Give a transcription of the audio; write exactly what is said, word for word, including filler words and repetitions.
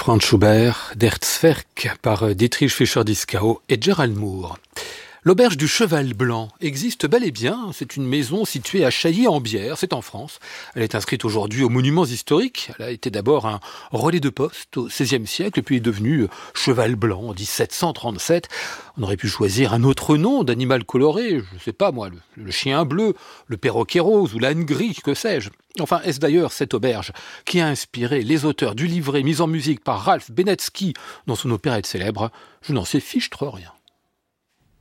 Franz Schubert, Der Zwerg par Dietrich Fischer-Dieskau et Gerald Moore. L'auberge du Cheval Blanc existe bel et bien. C'est une maison située à Chailly-en-Bière, c'est en France. Elle est inscrite aujourd'hui aux monuments historiques. Elle a été d'abord un relais de poste au seizième siècle, puis est devenue Cheval Blanc en dix-sept cent trente-sept. On aurait pu choisir un autre nom d'animal coloré, je ne sais pas moi, le, le chien bleu, le perroquet rose ou l'âne gris, que sais-je. Enfin, est-ce d'ailleurs cette auberge qui a inspiré les auteurs du livret mis en musique par Ralph Benetsky dans son opérette célèbre ? Je n'en sais fichtre rien.